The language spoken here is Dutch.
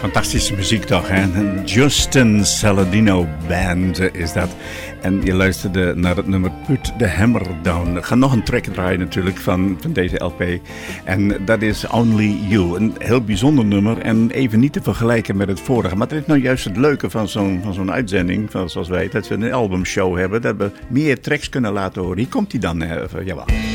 Fantastische muziek toch, hè? Justin Saladino Band is dat. En je luisterde naar het nummer Put the Hammer Down. Ik ga nog een track draaien natuurlijk van deze LP. En dat is Only You. Een heel bijzonder nummer en even niet te vergelijken met het vorige. Maar dat is nou juist het leuke van zo'n uitzending, zoals wij, dat we een albumshow hebben. Dat we meer tracks kunnen laten horen. Hier komt hij dan, jawel.